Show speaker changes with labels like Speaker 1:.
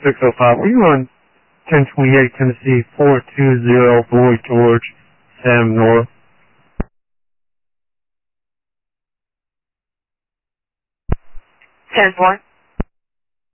Speaker 1: 605. Were you on 1028 Tennessee 420 Floyd George, Sam North?
Speaker 2: 10-4.